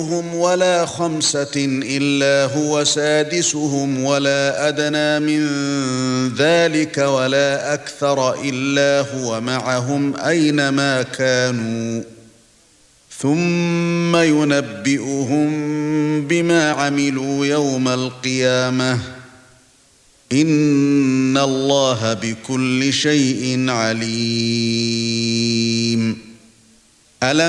هم ولا خمسة إلا هو سادسهم ولا أدنى من ذلك ولا أكثر إلا هو معهم أينما كانوا ثم ينبئهم بما عملوا يوم القيامة إن الله بكل شيء عليم. ألم